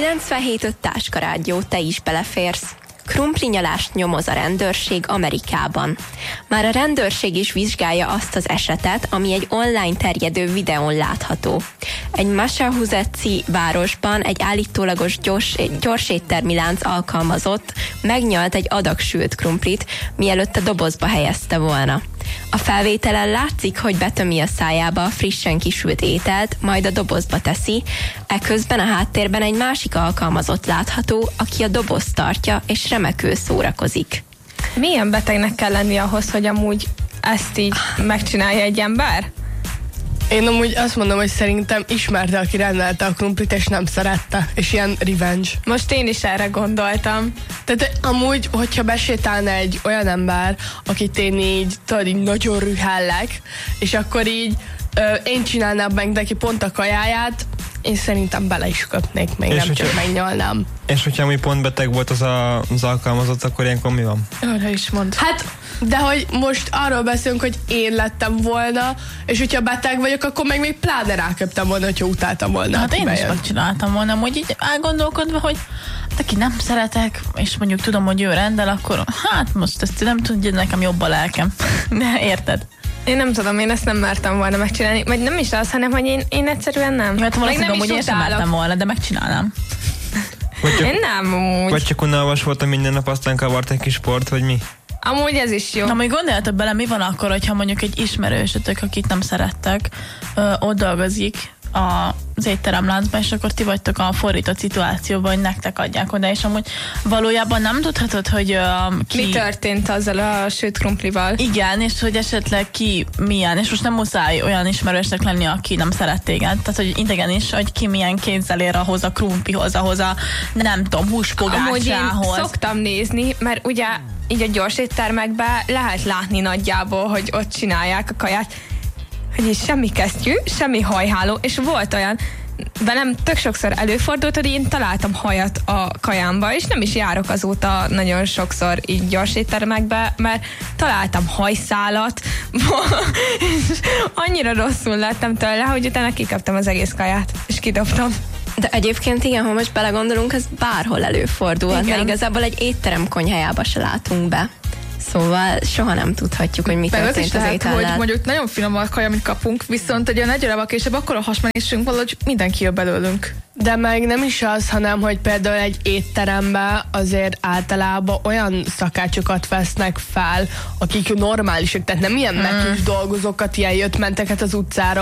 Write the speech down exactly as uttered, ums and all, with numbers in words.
kilencvenhét öt Táskarádió, te is beleférsz. Krumplinyalást nyomoz a rendőrség Amerikában. Már a rendőrség is vizsgálja azt az esetet, ami egy online terjedő videón látható. Egy Massachusetts-i városban egy állítólagos gyors, gyors éttermi lánc alkalmazott megnyalt egy adag sült krumplit, mielőtt a dobozba helyezte volna. A felvételen látszik, hogy betömi a szájába a frissen kisült ételt, majd a dobozba teszi, eközben a háttérben egy másik alkalmazott látható, aki a dobozt tartja és remekül szórakozik. Milyen betegnek kell lenni ahhoz, hogy amúgy ezt így megcsinálja egy ember? Én amúgy azt mondom, hogy szerintem ismerte, aki rendelte a krumplit, és nem szerette. És ilyen revenge. Most én is erre gondoltam. Tehát amúgy, hogyha besétálna egy olyan ember, akit én így, tudod, így nagyon rühellek, és akkor így ö, én csinálnám meg neki pont a kajáját, én szerintem bele is köpnék, még és nem csak megnyalnám. És hogyha amúgy pont beteg volt az, a, az alkalmazott, akkor ilyenkor mi van? Arra is mond. Hát, de hogy most arról beszélünk, hogy én lettem volna, és hogyha beteg vagyok, akkor meg még pláne ráköptem volna, hogyha utáltam volna. Hát én bejön. is megcsináltam volna, hogy így elgondolkodva, hogy aki nem szeretek, és mondjuk tudom, hogy ő rendel, akkor hát most ezt nem tudja, nekem jobb a lelkem. De érted? Én nem tudom, én ezt nem mertem volna megcsinálni. Vagy nem is az, hanem hogy én, én egyszerűen nem. Hát valószínűleg, hogy én sem mertem volna, de megcsinálnám. Csak, én nem, amúgy. Vagy csak unalmas voltam minden nap, aztán kavart egy kis sport, vagy mi? Amúgy ez is jó. Na, még gondoljatok bele, mi van akkor, hogyha mondjuk egy ismerősötök, akit nem szerettek, ö, ott dolgozik az étteremláncban, és akkor ti vagytok a fordított szituációban, hogy nektek adják oda, és amúgy valójában nem tudhatod, hogy uh, ki... Mi történt azzal a sült krumplival? Igen, és hogy esetleg ki milyen, és most nem muszáj olyan ismerősnek lenni, aki nem szeret téged, tehát hogy idegen is, hogy ki milyen kézzel ér ahhoz a krumplihoz, ahhoz a nem tudom, húspogácsához. Amúgy én szoktam nézni, mert ugye így a gyors éttermekben lehet látni nagyjából, hogy ott csinálják a kaját, hogy így semmi kesztyű, semmi hajháló, és volt olyan, velem tök sokszor előfordult, hogy én találtam hajat a kajámba, és nem is járok azóta nagyon sokszor így gyors éttermekbe, mert találtam hajszálat, és annyira rosszul lettem tőle, hogy utána kikaptam az egész kaját, és kidobtam. De egyébként igen, ha most belegondolunk, ez bárhol előfordul, mert igazából egy étterem konyhájába se látunk be. Szóval soha nem tudhatjuk, hogy mi történt az, az étellel. Hogy mondjuk nagyon finom a kaja, amit kapunk, viszont egy olyan egy órával később akkor a hasmenésünk valahogy mindenki jön belőlünk. De meg nem is az, hanem, hogy például egy étteremben azért általában olyan szakácsokat vesznek fel, akik normálisak, tehát nem ilyen hmm. mekis dolgozókat, ilyen jött-menteket az utcára,